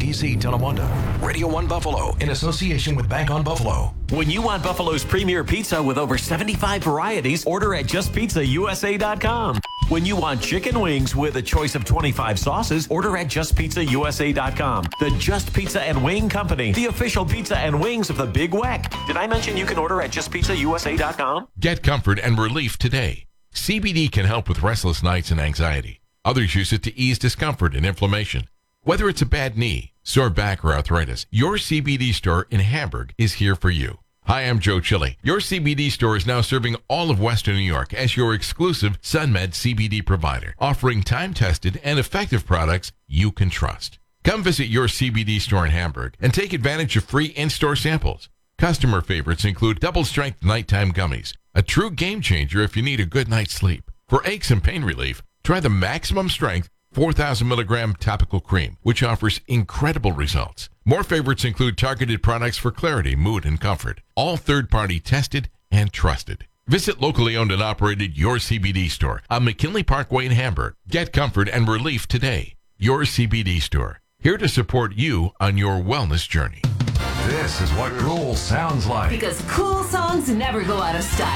PC Tonawanda. Radio 1 Buffalo in association with Bank on Buffalo. When you want Buffalo's premier pizza with over 75 varieties, order at justpizzausa.com. When you want chicken wings with a choice of 25 sauces, order at justpizzausa.com. The Just Pizza and Wing Company, the official pizza and wings of the Big Weck. Did I mention you can order at justpizzausa.com? Get comfort and relief today. CBD can help with restless nights and anxiety. Others use it to ease discomfort and inflammation. Whether it's a bad knee, sore back, or arthritis, your CBD store in Hamburg is here for you. Hi, I'm Joe Chili. Your CBD store is now serving all of Western New York as your exclusive SunMed CBD provider, offering time-tested and effective products you can trust. Come visit your CBD store in Hamburg and take advantage of free in-store samples. Customer favorites include double-strength nighttime gummies, a true game changer if you need a good night's sleep. For aches and pain relief, try the maximum strength 4,000 milligram topical cream, which offers incredible results. More favorites include targeted products for clarity, mood, and comfort, all third-party tested and trusted. Visit locally owned and operated Your CBD store on McKinley Parkway in Hamburg. Get comfort and relief today. Your CBD store, here to support you on your wellness journey. This is what cool sounds like. Because cool songs never go out of style.